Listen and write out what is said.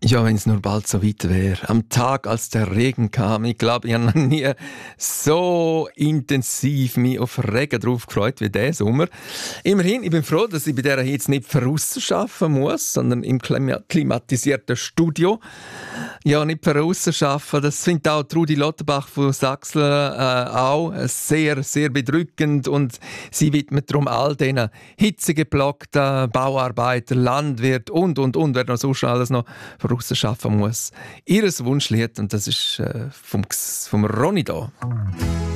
Ja, wenn es nur bald so weit wäre. Am Tag, als der Regen kam, ich glaube, ich habe noch nie so intensiv mich auf Regen drauf gefreut wie diesen Sommer. Immerhin, ich bin froh, dass ich bei dieser Hitze nicht draussen arbeiten muss, sondern im klimatisierten Studio. Ja, nicht draussen arbeiten. Das findet auch Trudi Lotterbach von Sachsen auch sehr, sehr bedrückend. Und sie widmet darum all diesen hitzegeblockten Bauarbeiter, Landwirt und, wer noch sonst alles noch draussen arbeiten muss. Ihres Wunschlied, und das ist vom Ronny da.